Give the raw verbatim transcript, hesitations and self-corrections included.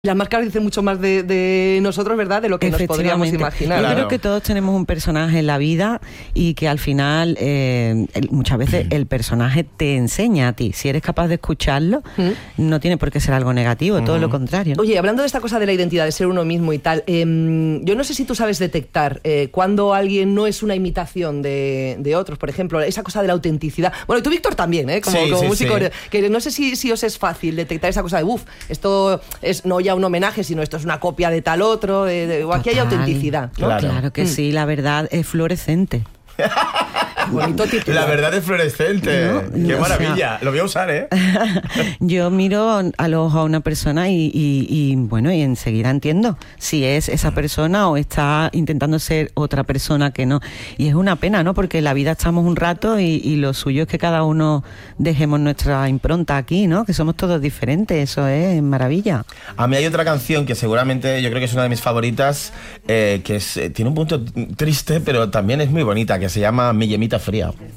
Las máscaras dicen mucho más de, de nosotros, ¿verdad?, de lo que nos podríamos imaginar. Yo Claro. creo que todos tenemos un personaje en la vida y que al final, eh, el, muchas veces el personaje te enseña a ti. Si eres capaz de escucharlo, ¿Mm? no tiene por qué ser algo negativo, Mm. todo lo contrario, ¿no? Oye, hablando de esta cosa de la identidad, de ser uno mismo y tal, eh, yo no sé si tú sabes detectar eh, cuando alguien no es una imitación de, de otros, por ejemplo, esa cosa de la autenticidad. Bueno, y tú, Víctor, también, ¿eh? Como, Sí, como sí, músico, sí. que no sé si, si os es fácil detectar esa cosa de, uff, esto es no ya un homenaje, sino esto es una copia de tal otro, de, de, o aquí hay Total. autenticidad, ¿no? Claro. Claro que Mm. sí, la verdad es fluorescente. Bonito título. La verdad es fluorescente. No, Qué no, maravilla. o sea- Lo voy a usar, ¿eh? Yo miro a los ojos a una persona y, y, y, bueno, y enseguida entiendo si es esa persona o está intentando ser otra persona que no. Y es una pena, ¿no? Porque en la vida estamos un rato y, y lo suyo es que cada uno dejemos nuestra impronta aquí, ¿no? Que somos todos diferentes, eso es maravilla. A mí hay otra canción que seguramente yo creo que es una de mis favoritas, eh, que es, eh, tiene un punto triste, pero también es muy bonita, que se llama Mi Yemita Fría.